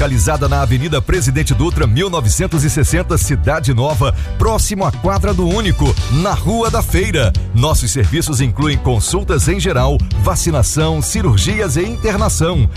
localizada na Avenida Presidente Dutra, 1960, Cidade Nova, próximo à Quadra do Único, na Rua da Feira. Nossos serviços incluem consultas em geral, vacinação, cirurgias e internação.